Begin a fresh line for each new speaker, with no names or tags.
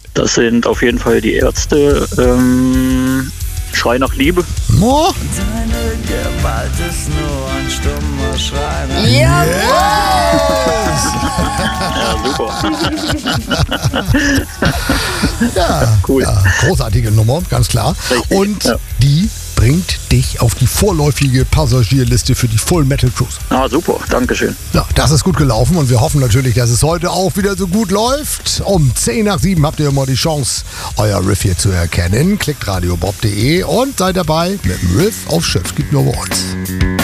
Das sind auf jeden Fall die Ärzte. Schrei nach Liebe.
Oh.
Deine Gewalt ist nur ein stummer Schrei.
Yes.
Ja, super.
Ja,
Cool.
ja, großartige Nummer, ganz klar.
Richtig,
Und
ja.
die bringt dich auf die vorläufige Passagierliste für die Full Metal Cruise.
Ah, super. Dankeschön.
Ja, das ist gut gelaufen und wir hoffen natürlich, dass es heute auch wieder so gut läuft. Um 10 nach 7 habt ihr immer die Chance, euer Riff hier zu erkennen. Klickt radiobob.de und seid dabei mit dem Riff auf Schiff. Gibt nur bei uns.